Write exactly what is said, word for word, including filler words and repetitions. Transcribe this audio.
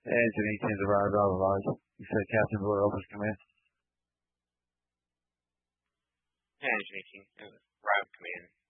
Anthony, ten to rise, otherwise. You said Captain Boy, Office Command. Anthony King, Ryan Command.